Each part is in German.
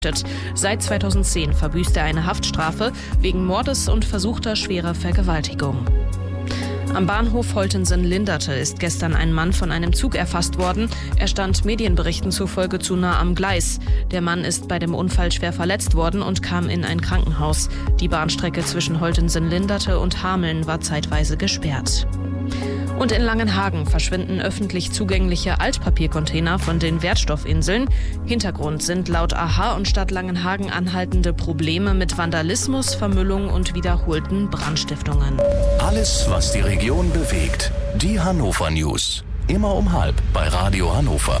Seit 2010 verbüßt er eine Haftstrafe wegen Mordes und versuchter schwerer Vergewaltigung. Am Bahnhof Holtensen-Linderte ist gestern ein Mann von einem Zug erfasst worden. Er stand Medienberichten zufolge zu nah am Gleis. Der Mann ist bei dem Unfall schwer verletzt worden und kam in ein Krankenhaus. Die Bahnstrecke zwischen Holtensen-Linderte und Hameln war zeitweise gesperrt. Und in Langenhagen verschwinden öffentlich zugängliche Altpapiercontainer von den Wertstoffinseln. Hintergrund sind laut AHA und Stadt Langenhagen anhaltende Probleme mit Vandalismus, Vermüllung und wiederholten Brandstiftungen. Alles, was die Region bewegt. Die Hannover News. Immer um 12:30 bei Radio Hannover.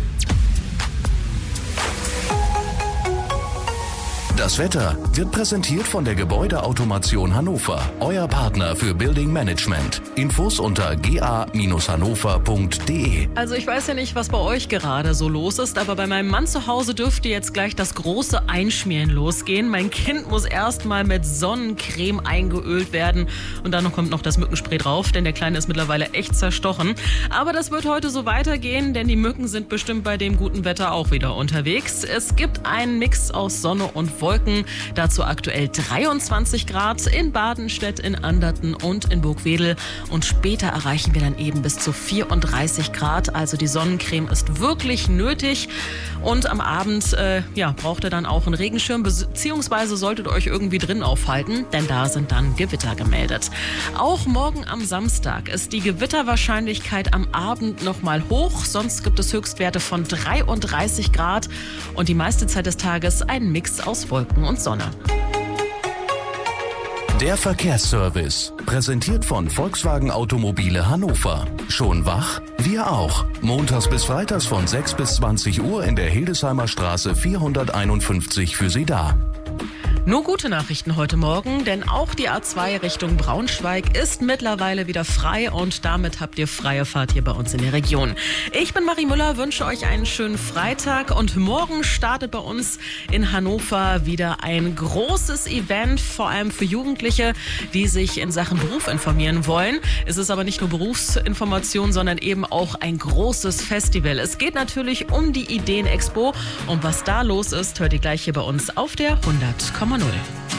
Das Wetter wird präsentiert von der Gebäudeautomation Hannover, euer Partner für Building Management. Infos unter ga-hannover.de. Also ich weiß ja nicht, was bei euch gerade so los ist, aber bei meinem Mann zu Hause dürfte jetzt gleich das große Einschmieren losgehen. Mein Kind muss erstmal mit Sonnencreme eingeölt werden und dann kommt noch das Mückenspray drauf, denn der Kleine ist mittlerweile echt zerstochen. Aber das wird heute so weitergehen, denn die Mücken sind bestimmt bei dem guten Wetter auch wieder unterwegs. Es gibt einen Mix aus Sonne und Wolken, dazu aktuell 23 Grad in Badenstedt, in Anderten und in Burgwedel. Und später erreichen wir dann eben bis zu 34 Grad. Also die Sonnencreme ist wirklich nötig. Und am Abend braucht ihr dann auch einen Regenschirm, beziehungsweise solltet ihr euch irgendwie drin aufhalten, denn da sind dann Gewitter gemeldet. Auch morgen am Samstag ist die Gewitterwahrscheinlichkeit am Abend nochmal hoch. Sonst gibt es Höchstwerte von 33 Grad und die meiste Zeit des Tages ein Mix aus Wolken und Sonne. Der Verkehrsservice, präsentiert von Volkswagen Automobile Hannover. Schon wach? Wir auch. Montags bis freitags von 6 bis 20 Uhr in der Hildesheimer Straße 451 für Sie da. Nur gute Nachrichten heute Morgen, denn auch die A2 Richtung Braunschweig ist mittlerweile wieder frei und damit habt ihr freie Fahrt hier bei uns in der Region. Ich bin Marie Müller, wünsche euch einen schönen Freitag und morgen startet bei uns in Hannover wieder ein großes Event, vor allem für Jugendliche, die sich in Sachen Beruf informieren wollen. Es ist aber nicht nur Berufsinformation, sondern eben auch ein großes Festival. Es geht natürlich um die Ideenexpo und was da los ist, hört ihr gleich hier bei uns auf der 100,0.